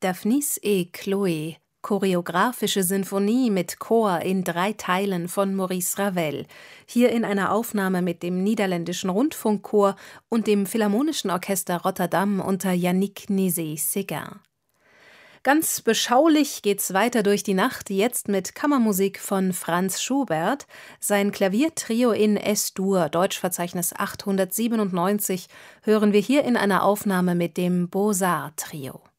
Daphnis et Chloé, choreografische Sinfonie mit Chor in 3 Teilen von Maurice Ravel, hier in einer Aufnahme mit dem Niederländischen Rundfunkchor und dem Philharmonischen Orchester Rotterdam unter Yannick Nézet-Séguin. Ganz beschaulich geht's weiter durch die Nacht, jetzt mit Kammermusik von Franz Schubert. Sein Klaviertrio in S-Dur, Deutschverzeichnis 897, hören wir hier in einer Aufnahme mit dem Beaux-Arts Trio.